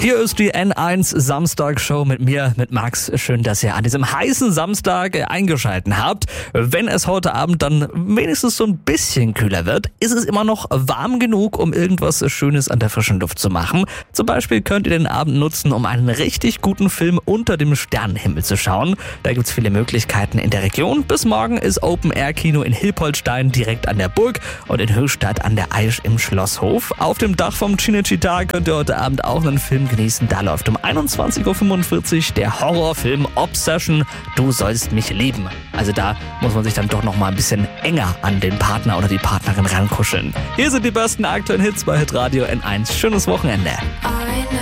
Hier ist die N1 Samstag-Show mit mir, mit Max. Schön, dass ihr an diesem heißen Samstag eingeschaltet habt. Wenn es heute Abend dann wenigstens so ein bisschen kühler wird, ist es immer noch warm genug, um irgendwas Schönes an der frischen Luft zu machen. Zum Beispiel könnt ihr den Abend nutzen, um einen richtig guten Film unter dem Sternenhimmel zu schauen. Da gibt's viele Möglichkeiten in der Region. Bis morgen ist Open-Air-Kino in Hilpoltstein direkt an der Burg und in Höchstadt an der Aisch im Schlosshof. Auf dem Dach vom Cinecittà könnt ihr heute Abend auch einen Film genießen. Da läuft um 21.45 Uhr der Horrorfilm Obsession, Du sollst mich lieben. Also da muss man sich dann doch noch mal ein bisschen enger an den Partner oder die Partnerin rankuscheln. Hier sind die besten aktuellen Hits bei Hitradio N1. Schönes Wochenende.